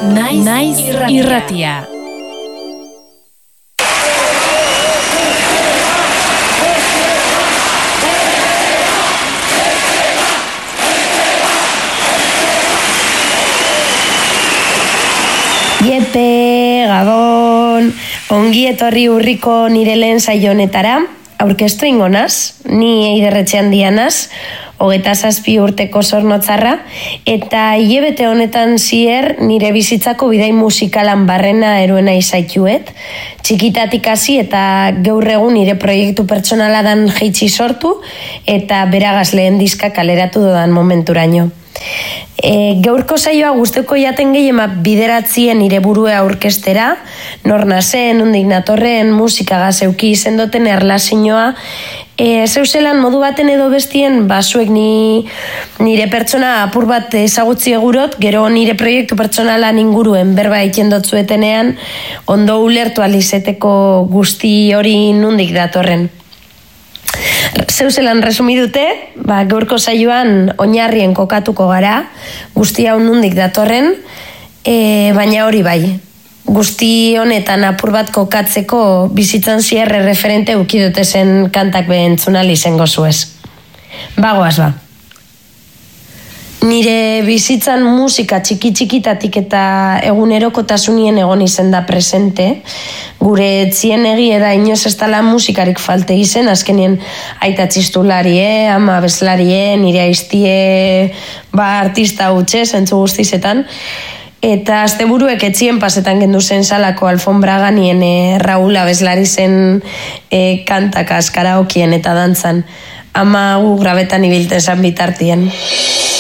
Naiz irratia. Iepe, Gabon, ongi etorri urriko nire lehen saio honetara, aurkeztu ingonaz, ni Eiderretxean dianaz, 27 urteko zornotzarra, eta hilabete honetan zier nire bizitzako bidai musikalan barrena eruena izaituet, txikitatik hasi eta gaur egun nire proiektu pertsonala dan jeitsi sortu, eta beragaz lehen diska kaleratu dodan momenturaino. Gaurko saioa guzteko jaten gehien bideratzien nire burua aurkestera, nor nazen, nondik natorren, musikagaz euki izendoten erlazioa, zeuselan modu baten edo bestien, zuek nire pertsona apur bat ezagutzi egurot, gero nire proiektu pertsonalan inguruen berba ikendotzuetenean, ondo ulertu alizeteko guzti hori nondik datorren. Zeuselan resumi dute, gaurko saioan oinarrien kokatuko gara, guzti hau nondik datorren, baina hori bai. Guzti honetan apur bat kokatzeko bizitzan zierre referente ukidote zen kantak behentzunal izango zuez. Bagoaz ba. Nire bizitzan musika txiki-txikitatik eta egunerokotasunien egon izen da presente. Gure etzien egie da inoz ez dala musikarik falte izen, azkenien aita txistularie, ama bezlarie, nire aiztie artista hutxe, zentzu guztizetan. Eta asteburuek etzien pasetan gendu zen salako alfombra ganien Raúl abeslari zen kantak karaokien eta dantzan. Ama gu grabetan ibilten zan bitartien.